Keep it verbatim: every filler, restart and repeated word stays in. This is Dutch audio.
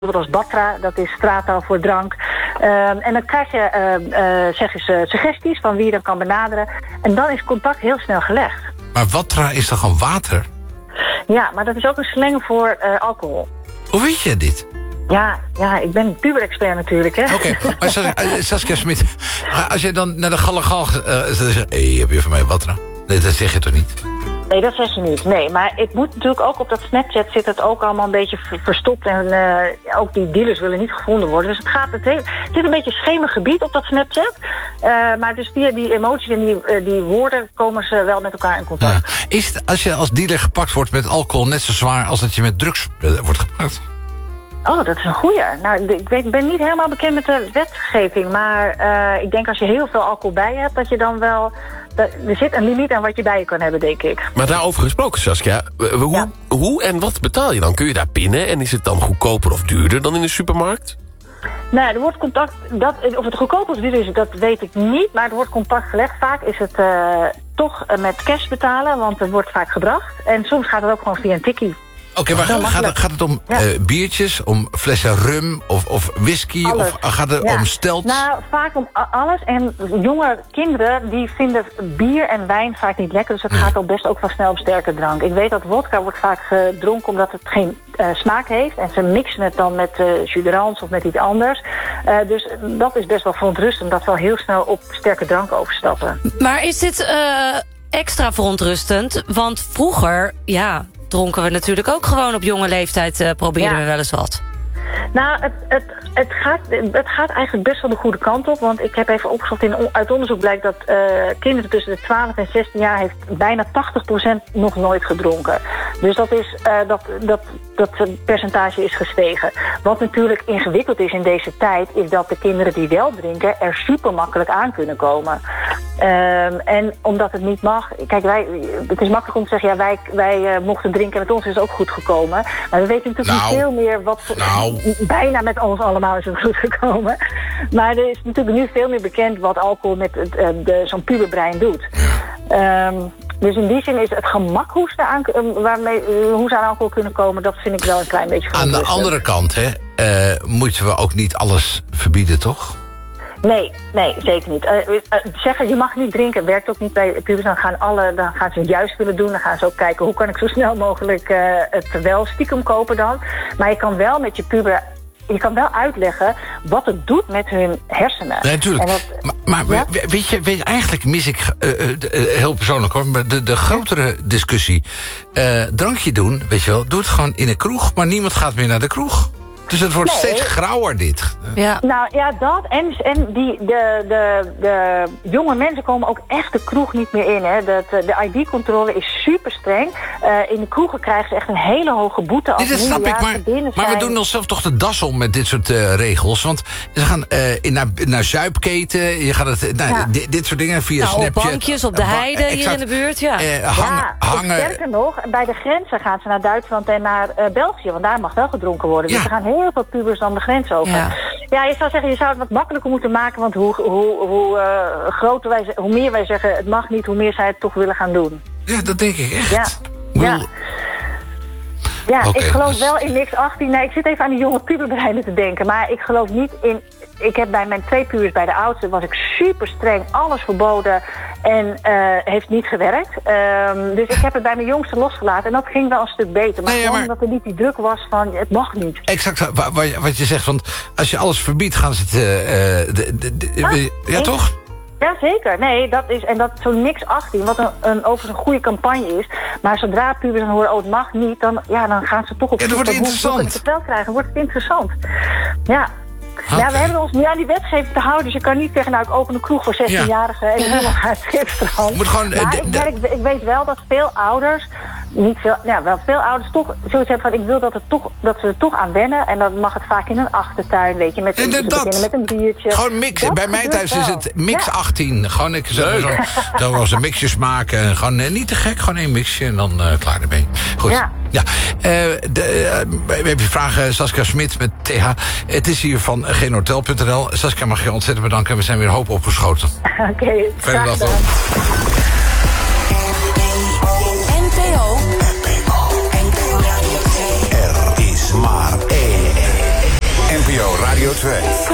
als Batra, dat is straattaal voor drank. Uh, en dan krijg je uh, uh, zeg eens, uh, suggesties van wie je dan kan benaderen. En dan is contact heel snel gelegd. Maar Watra is toch gewoon water? Ja, maar dat is ook een slang voor uh, alcohol. Hoe weet je dit? Ja, ja, ik ben puber-expert natuurlijk, hè. Oké, okay, maar Saskia, Saskia Smit, als je dan naar de Gallegal uh, zegt... hé, hey, heb je van mij Watra? Nee, dat zeg je toch niet? Nee, dat zeg je niet. Nee, maar het moet natuurlijk ook op dat Snapchat zit het ook allemaal een beetje verstopt. En uh, ook die dealers willen niet gevonden worden. Dus het gaat het, heel, het zit een beetje schemergebied op dat Snapchat. Uh, maar dus via die emoties en die, uh, die woorden komen ze wel met elkaar in contact. Ja. Is het als je als dealer gepakt wordt met alcohol net zo zwaar als dat je met drugs uh, wordt gepakt? Oh, dat is een goeie. Nou, ik, weet, ik ben niet helemaal bekend met de wetgeving. Maar uh, ik denk als je heel veel alcohol bij hebt, dat je dan wel... Er zit een limiet aan wat je bij je kan hebben, denk ik. Maar daarover gesproken, Saskia. Hoe, ja. hoe en wat betaal je dan? Kun je daar pinnen? En is het dan goedkoper of duurder dan in de supermarkt? Nou, er wordt contact... Dat, of het goedkoper of duurder is, dat weet ik niet. Maar er wordt contact gelegd. Vaak is het uh, toch uh, met cash betalen, want het wordt vaak gebracht. En soms gaat het ook gewoon via een tikkie. Oké, okay, maar gaat, gaat, het, gaat het om ja. uh, biertjes, om flessen rum of, of whisky? Alles. Of gaat het ja. om stelt? Nou, vaak om alles. En jonge kinderen die vinden bier en wijn vaak niet lekker. Dus het gaat al best ook wel snel om sterke drank. Ik weet dat wodka wordt vaak gedronken omdat het geen uh, smaak heeft. En ze mixen het dan met uh, jus d'orange of met iets anders. Uh, dus dat is best wel verontrustend. Dat we al heel snel op sterke drank overstappen. Maar is dit uh, extra verontrustend? Want vroeger, ja... dronken we natuurlijk ook gewoon op jonge leeftijd, uh, probeerden ja. we wel eens wat. Nou, het, het, het, gaat, het gaat eigenlijk best wel de goede kant op. Want ik heb even opgezocht, in, uit onderzoek blijkt dat uh, kinderen tussen de twaalf en zestien jaar... heeft bijna tachtig procent nog nooit gedronken. Dus dat, is, uh, dat, dat, dat percentage is gestegen. Wat natuurlijk ingewikkeld is in deze tijd... is dat de kinderen die wel drinken er super makkelijk aan kunnen komen. Um, en omdat het niet mag... Kijk, wij, het is makkelijk om te zeggen... ja, wij, wij uh, mochten drinken en met ons is het ook goed gekomen. Maar we weten natuurlijk nou, niet veel meer... wat nou. bijna met ons allemaal is het goed gekomen. Maar er is natuurlijk nu veel meer bekend... wat alcohol met het, uh, de, zo'n puberbrein doet. Um, dus in die zin is het gemak hoe ze aan, uh, waarmee, uh, hoe ze aan alcohol kunnen komen... dat vind ik wel een klein beetje goed. Aan de andere kant, hè, uh, moeten we ook niet alles verbieden, toch? Nee, nee, zeker niet. Uh, uh, zeggen, je mag niet drinken, werkt ook niet bij pubers. Dan gaan, alle, dan gaan ze het juist willen doen. Dan gaan ze ook kijken, hoe kan ik zo snel mogelijk uh, het wel stiekem kopen dan. Maar je kan wel met je puber... Je kan wel uitleggen wat het doet met hun hersenen. Nee, natuurlijk. Dat, maar maar ja? weet, je, weet je, eigenlijk mis ik, uh, uh, heel persoonlijk hoor... maar de, de grotere discussie... Uh, drankje doen, weet je wel, doe het gewoon in een kroeg... maar niemand gaat meer naar de kroeg. Dus het wordt nee. steeds grauwer, dit. Ja. Nou ja, dat. En, en die, de, de, de jonge mensen komen ook echt de kroeg niet meer in. Hè. De, de I D-controle is super streng. Uh, in de kroegen krijgen ze echt een hele hoge boete. Als nee, dat snap ik, maar, maar we doen onszelf toch de das om met dit soort uh, regels. Want ze gaan uh, in, naar, naar zuipketen, je gaat het, nou, ja. dit, dit soort dingen via nou, Snapchat. Op bankjes, op de heide, uh, hier in de buurt, ja. Uh, hangen, ja, hangen. Sterker nog, bij de grenzen gaan ze naar Duitsland en naar uh, België. Want daar mag wel gedronken worden. Dus ja. ze gaan heel heel veel pubers dan de grens over. Ja. ja, je zou zeggen, je zou het wat makkelijker moeten maken, want hoe, hoe, hoe, uh, groter wij, hoe meer wij zeggen het mag niet, hoe meer zij het toch willen gaan doen. Ja, dat denk ik echt. Ja, Will... ja. ja okay, ik geloof dus... wel in niks achttien. Nee, ik zit even aan die jonge puberbreinen te denken, maar ik geloof niet in... Ik heb bij mijn twee pubers, bij de oudste, was ik super streng, alles verboden en uh, heeft niet gewerkt. Um, dus ik heb het bij mijn jongste losgelaten en dat ging wel een stuk beter. Maar nee, gewoon maar... omdat er niet die druk was van, het mag niet. Exact wat je zegt, want als je alles verbiedt, gaan ze het... Uh, de, de, de, ja, ja ik... toch? Ja, zeker. Nee, dat is, en dat zo niks achttien, wat een, een, overigens een goede campagne is. Maar zodra pubers dan horen, oh, het mag niet, dan, ja, dan gaan ze toch op... Ja, dat wordt interessant. Hoe, hoe het wel krijgen, wordt het interessant. Ja. Okay. Ja, we hebben ons nu aan die wetgeving te houden. Dus je kan niet zeggen, nou, ik open een kroeg voor zestienjarigen en niemand gaat schipstrand. Moet gewoon, maar ik, merk, ik weet wel dat veel ouders, niet veel, ja, wel veel ouders toch zoiets hebben van, ik wil dat, het toch, dat ze er toch aan wennen. En dan mag het vaak in een achtertuin, weet je, met, een, ze beginnen met een biertje. Gewoon mix. Dat bij mij thuis wel. Is het mix ja. achttien. Gewoon ik zo, zo, zo wel eens een mixjes maken. Gewoon uh, niet te gek, gewoon één mixje en dan uh, klaar ermee. Goed. Ja. Ja, uh, de, uh, we hebben vragen Saskia Smit met T H. Het is hier van geen hotel punt n l. Saskia, mag je ontzettend bedanken. We zijn weer hoop opgeschoten. Oké, okay, verder dag dan. N P O. N P O Radio twee. Er is maar één. Radio twee.